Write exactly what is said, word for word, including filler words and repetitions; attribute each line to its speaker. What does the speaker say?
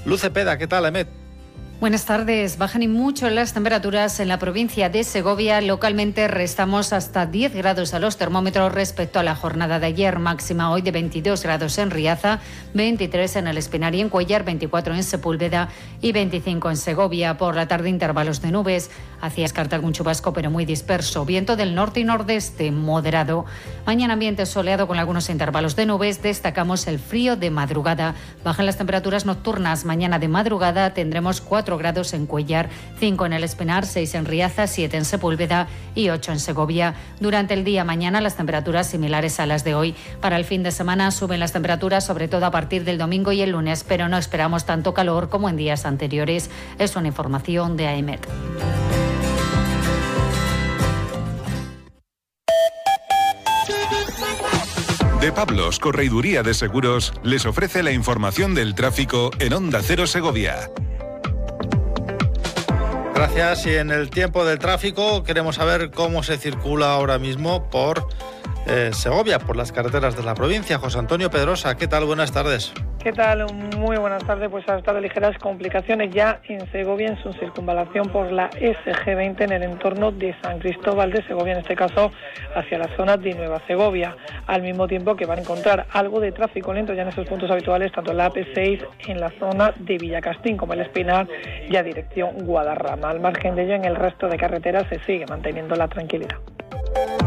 Speaker 1: Luz Cepeda, ¿qué tal, Emet?
Speaker 2: Buenas tardes. Bajan y mucho las temperaturas en la provincia de Segovia. Localmente restamos hasta diez grados a los termómetros respecto a la jornada de ayer. Máxima hoy de veintidós grados en Riaza, veintitrés en el Espinar y en Cuéllar, veinticuatro en Sepúlveda y veinticinco en Segovia. Por la tarde intervalos de nubes. Hacia descartar algún chubasco pero muy disperso. Viento del norte y nordeste moderado. Mañana ambiente soleado con algunos intervalos de nubes. Destacamos el frío de madrugada. Bajan las temperaturas nocturnas. Mañana de madrugada tendremos cuatro grados en Cuéllar, cinco en el Espinar, seis en Riaza, siete en Sepúlveda y ocho en Segovia. Durante el día mañana las temperaturas similares a las de hoy. Para el fin de semana suben las temperaturas, sobre todo a partir del domingo y el lunes, pero no esperamos tanto calor como en días anteriores. Es una información de AEMET.
Speaker 3: De Pablos, Correiduría de Seguros, les ofrece la información del tráfico en Onda Cero Segovia.
Speaker 1: Gracias. Y en el tiempo del tráfico queremos saber cómo se circula ahora mismo por eh, Segovia, por las carreteras de la provincia. José Antonio Pedrosa, ¿qué tal? Buenas tardes.
Speaker 4: ¿Qué tal? Muy buenas tardes. Pues ha estado ligeras complicaciones ya en Segovia en su circunvalación por la ese ge veinte en el entorno de San Cristóbal de Segovia, en este caso hacia la zona de Nueva Segovia, al mismo tiempo que van a encontrar algo de tráfico lento ya en esos puntos habituales, tanto en la A P seis en la zona de Villacastín como el Espinar y a dirección Guadarrama. Al margen de ello, en el resto de carreteras se sigue manteniendo la tranquilidad.